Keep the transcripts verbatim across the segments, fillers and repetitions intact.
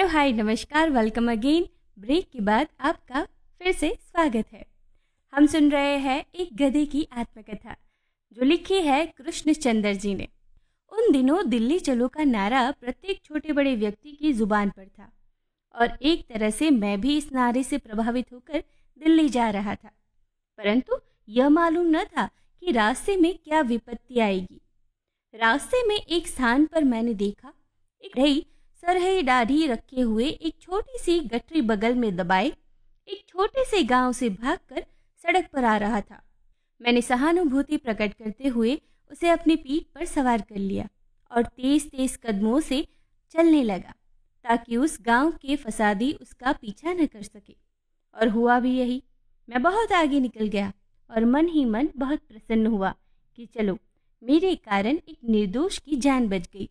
Hello hi नमस्कार, welcome again. Break के बाद आपका फिर से स्वागत है। हम सुन रहे हैं एक गधे की आत्मकथा जो लिखी है कृष्ण चंद्र जी ने। उन दिनों दिल्ली चलो का नारा प्रत्येक छोटे बड़े व्यक्ति की जुबान पर था और एक तरह से मैं भी इस नारे से प्रभावित होकर दिल्ली जा रहा था, परंतु यह मालूम न था कि रास्ते में क्या विपत्ति आएगी। रास्ते में एक स्थान पर मैंने देखा एक ढई सरहई दाढ़ी रखे हुए एक छोटी सी गठरी बगल में दबाए एक छोटे से गांव से भागकर सड़क पर आ रहा था। मैंने सहानुभूति प्रकट करते हुए उसे अपनी पीठ पर सवार कर लिया और तेज तेज कदमों से चलने लगा ताकि उस गांव के फसादी उसका पीछा न कर सके। और हुआ भी यही। मैं बहुत आगे निकल गया और मन ही मन बहुत प्रसन्न हुआ कि चलो मेरे कारण एक निर्दोष की जान बच गई।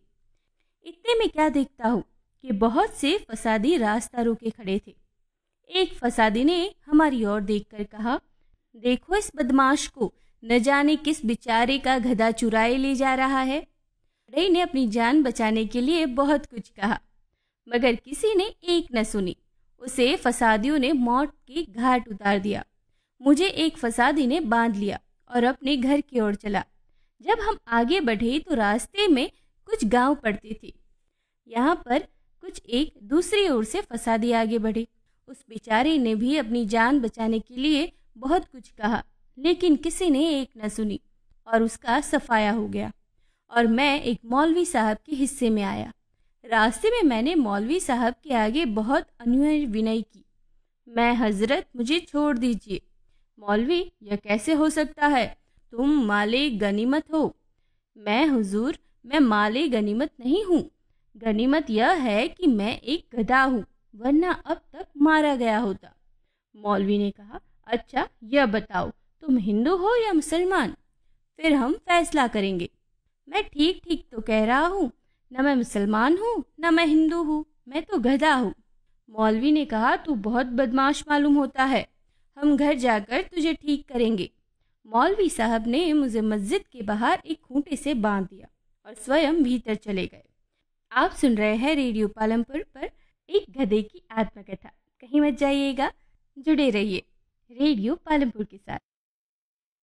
इतने में क्या देखता हूँ कि बहुत से फसादी रास्ता रोके खड़े थे। एक फसादी ने हमारी ओर देखकर कहा, देखो इस बदमाश को, न जाने किस बेचारे का गधा चुराए ले जा रहा है। ढई ने अपनी जान बचाने के लिए बहुत कुछ कहा, मगर किसी ने एक न सुनी। उसे फसादियों ने मौत के घाट उतार दिया। मुझे एक फसादी ने बांध लिया और अपने घर की ओर चला। जब हम आगे बढ़े तो रास्ते में कुछ गांव पड़ते थे। यहाँ पर कुछ एक दूसरी ओर से फसादी आगे बढ़े। उस बेचारे ने भी अपनी जान बचाने के लिए बहुत कुछ कहा, लेकिन किसी ने एक न सुनी और उसका सफाया हो गया और मैं एक मौलवी साहब के हिस्से में आया। रास्ते में मैंने मौलवी साहब के आगे बहुत अनुनय विनय की। मैं हजरत मुझे छोड़ दीजिए। मौलवी, यह कैसे हो सकता है? तुम माले गनीमत हो। मैं हुजूर, मैं माले गनीमत नहीं हूँ। गनीमत यह है कि मैं एक गधा हूँ, वरना अब तक मारा गया होता। मौलवी ने कहा, अच्छा यह बताओ तुम हिंदू हो या मुसलमान, फिर हम फैसला करेंगे। मैं ठीक ठीक तो कह रहा हूँ, न मैं मुसलमान हूँ न मैं हिंदू हूँ, मैं तो गधा हूँ। मौलवी ने कहा, तू बहुत बदमाश मालूम होता है, हम घर जाकर तुझे ठीक करेंगे। मौलवी साहब ने मुझे मस्जिद के बाहर एक खूंटे से बांध दिया और स्वयं भीतर चले गए। आप सुन रहे हैं रेडियो पालमपुर पर एक गधे की आत्मकथा। कहीं मत जाइएगा, जुड़े रहिए रेडियो पालमपुर के साथ।